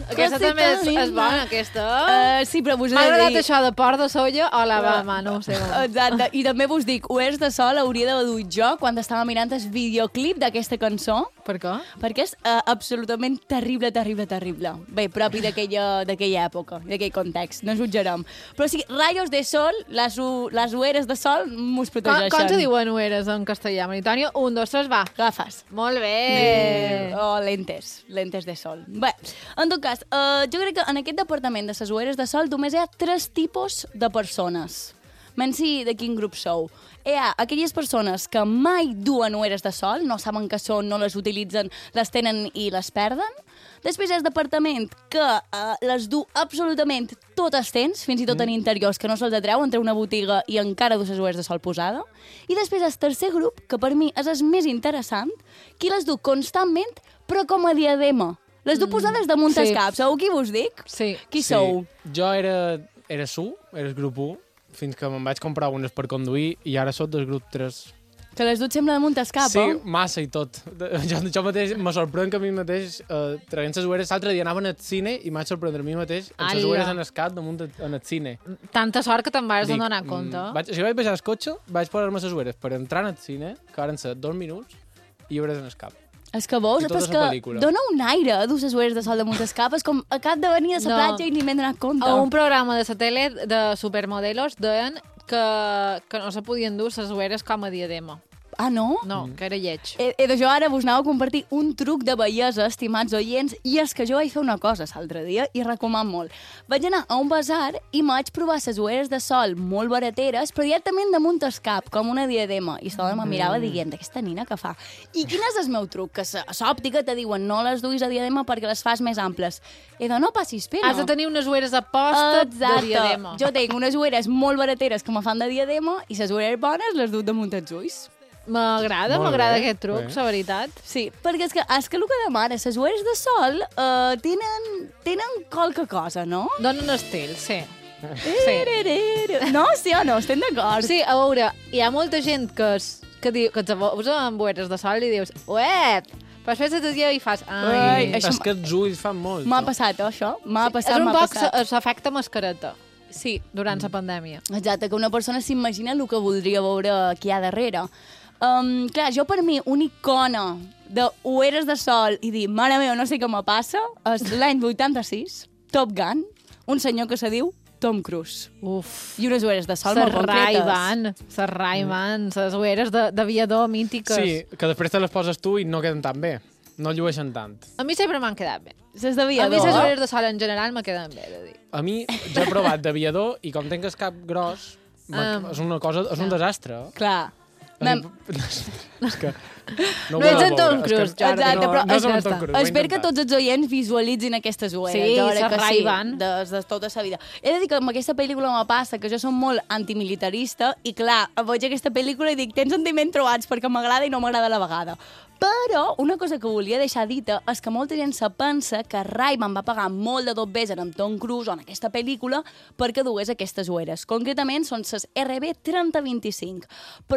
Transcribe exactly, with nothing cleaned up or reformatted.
Aquesta també és, és bona, aquesta. Uh, sí, però vos he M'ha de agradat dir... això de port de soia o la bama, no ho sé. Exacte. I també vos dic, Oers de Sol hauria d'haver dut jo quan estava mirant el videoclip d'aquesta cançó. Per què? Perquè és uh, absolutament terrible, terrible, terrible. Bé, propi d'aquella d'aquella època, d'aquell context, no jutjarem. Però sí, rayos de sol, les, les ueres de sol mos Com, protegeixen. com se diuen ueres en castellà, Maritònia? Un, dos, tres, va. Gafes. Molt bé. Eh, o lentes, lentes de sol. Bé, en tot cas, uh, jo crec que en aquest departament de les ueres de sol només hi ha tres tipus de persones. Menci de quin grup sou. Hi ha aquelles persones que mai duen ueres de sol, no saben què són, no les utilitzen, les tenen i les perden. Després hi ha el departament que uh, les du absolutament totes tens, fins i tot en interiors, que no se'ls atreu, entre una botiga i encara du les ueres de sol posada. I després hi ha el tercer grup, que per mi és el més interessant, qui les du constantment, però com a diadema. Les du posades damunt sí. el cap. Sabeu qui vos dic? Sí. Qui sí. sou? Jo era, era su, era el grup u, fins que me'n vaig comprar unes per conduir i ara sóc del grup tres. Que les dut sempre damunt el cap, Sí, eh? massa i tot. Jo, jo mateix, me sorprèn que a mi mateix, eh, traient les ueres, l'altre dia anaven al cine i m'haig sorprendre a mi mateix amb les Ala. ueres en el cap damunt de, en el cine. Tanta sort que te'n vas Dic, donar compte. mm, vaig, si vaig baixar el cotxe, vaig posar-me les ueres per entrar en el cine, que varen ser dos minuts, i ueres en el cap. És que veus, I tota és la que pel·lícula. dona un aire dur les ueres de sol damunt el cap, és com acab de venir a la No. platja i ni m'he donat compte. A un programa de la tele de supermodelos deien que, que no se podien dur les ueres com a diadema. Ah, no? No, que era lleig. Eh, eh, de jo ara vos anava a compartir un truc de bellesa, estimats oients, i és que jo vaig fer una cosa l'altre dia i recoman molt. Vaig anar a un basar i m'haig provar les ueres de sol molt barateres, però directament damunt el cap, com una diadema. I la dona me mirava dient, aquesta nina què fa? I quin és el meu truc? Que a l'òptica te diuen, no les duis a diadema perquè les fas més amples. He de no passis pena. Has de tenir unes ueres a posta de diadema. Jo tinc unes ueres molt barateres que me fan de diadema i les ueres bones les duc damunt els ulls. M'agrada, Molt m'agrada bé, aquest truc, bé. la veritat. Sí, perquè és que, és que el que demana, les ueres de sol uh, tenen, tenen qualque cosa, no? Donen estil, sí. sí. No, sí o no? Estem d'acord. Sí, a veure, hi ha molta gent que, es, que, diu, que et posa amb ueres de sol i dius, uet, però després et dia i fas, ai... Ai, això És que els ulls fan molt. M'ha no? passat, eh, això. M'ha passat, és un m'ha poc passat. l'efecte mascareta Sí, durant la pandèmia. exacte, que una persona s'imagina el que voldria veure qui hi ha darrere. Um, clar, jo per mi, una icona de ueres de sol i dir, mare meva, no sé què me passa, és l'any vuitanta-sis, Top Gun, un senyor que se diu Tom Cruise. Uf. I unes ueres de sol Les molt concretes. Ray-Ban, les Ray-Ban, les ueres de- d'aviador mítiques. Sí, que després te les poses tu i no queden tan bé. No llueixen tant. A mi sempre m'han quedat bé. Les A d'aviador. mi les ueres de sol en general me queden bé, de dir. A mi, jo he provat d'aviador i com tenc el cap gros, Ah. és una cosa, és un desastre. Clar. A Mem- mi- És que... No, ho No ets podeu en Tom veure, és que- Cruise, Jordi. Exacte, però no, no es- som en Tom Cruise, ho he Espero que intentat. tots els oients visualitzin aquestes ueres. Sí, jo crec les que Ray-Ban. Sí, de, de tota la vida. He de dir que amb aquesta pel·lícula me passa que jo som molt antimilitarista i, clar, veig aquesta pel·lícula i dic, tens sentiments trobats perquè m'agrada i no m'agrada a la vegada. Però una cosa que volia deixar dita és que molta gent se pensa que Ray-Ban va pagar molt de dos beses amb Tom Cruise o en aquesta pel·lícula perquè dugués aquestes ueres. Concretament són les R B trenta vint-i-cinc. Però